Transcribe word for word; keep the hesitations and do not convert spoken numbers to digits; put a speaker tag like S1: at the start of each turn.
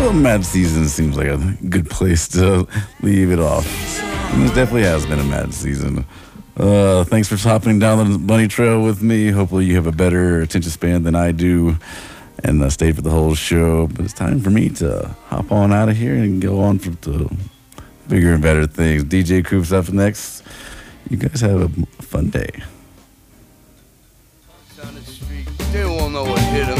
S1: Well, mad season seems like a good place to leave it off. And it definitely has been a mad season. Uh, thanks for hopping down the bunny trail with me. Hopefully you have a better attention span than I do and uh, stayed for the whole show. But it's time for me to hop on out of here and go on for the bigger and better things. D J Coop's up next. You guys have a fun day.